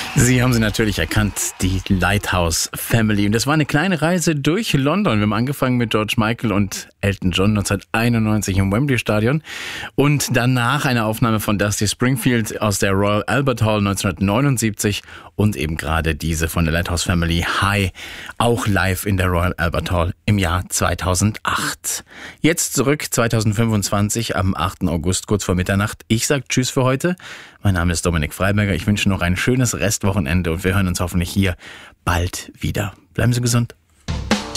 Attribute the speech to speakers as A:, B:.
A: Sie haben sie natürlich erkannt, die Lighthouse Family. Und das war eine kleine Reise durch London. Wir haben angefangen mit George Michael und Elton John 1991 im Wembley Stadion. Und danach eine Aufnahme von Dusty Springfield aus der Royal Albert Hall 1979. Und eben gerade diese von der Lighthouse Family, High, auch live in der Royal Albert Hall im Jahr 2008. Jetzt zurück 2025 am 8. August, kurz vor Mitternacht. Ich sag Tschüss für heute. Mein Name ist Dominik Freiberger. Ich wünsche noch ein schönes Restwochenende und wir hören uns hoffentlich hier bald wieder. Bleiben Sie gesund.